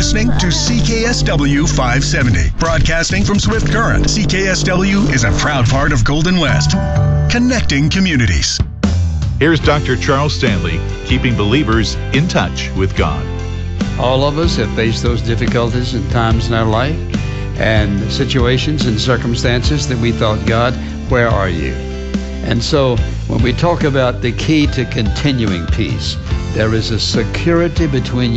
listening to CKSW 570, broadcasting from Swift Current. CKSW is a proud part of Golden West, connecting communities. Here's Dr. Charles Stanley, keeping believers in touch with God. All of us have faced those difficulties and times in our life and situations and circumstances that we thought, God, where are you? And so when we talk about the key to continuing peace, there is a security between